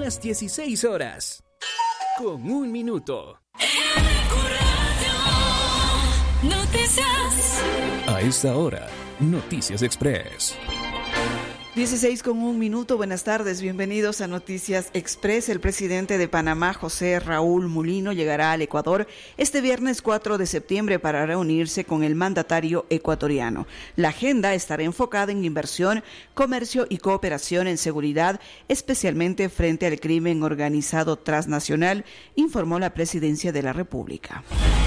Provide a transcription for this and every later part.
las 16 horas. Con un minuto. Noticias. A esta hora, Noticias Express. 16:01. Buenas tardes, bienvenidos a Noticias Express. El presidente de Panamá, José Raúl Mulino, llegará al Ecuador este viernes 4 de septiembre para reunirse con el mandatario ecuatoriano. La agenda estará enfocada en inversión, comercio y cooperación en seguridad, especialmente frente al crimen organizado transnacional, informó la Presidencia de la República.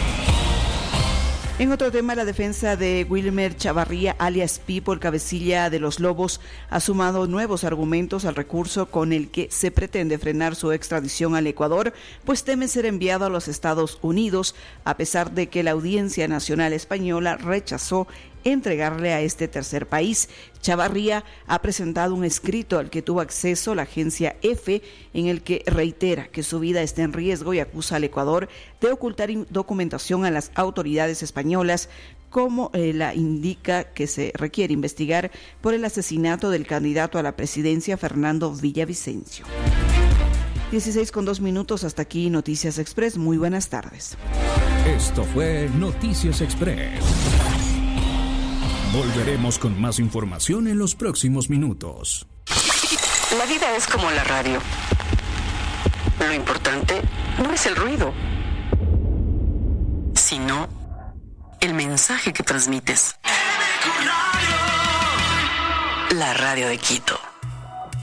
En otro tema, la defensa de Wilmer Chavarría, alias Pipo, el cabecilla de los Lobos, ha sumado nuevos argumentos al recurso con el que se pretende frenar su extradición al Ecuador, pues teme ser enviado a los Estados Unidos, a pesar de que la Audiencia Nacional Española rechazó entregarle a este tercer país. Chavarría ha presentado un escrito al que tuvo acceso la agencia EFE, en el que reitera que su vida está en riesgo y acusa al Ecuador de ocultar documentación a las autoridades españolas, como la indica que se requiere investigar por el asesinato del candidato a la presidencia Fernando Villavicencio. 16:02. Hasta aquí Noticias Express. Muy buenas tardes. Esto fue Noticias Express. Volveremos con más información en los próximos minutos. La vida es como la radio. Lo importante no es el ruido, sino el mensaje que transmites. La radio de Quito.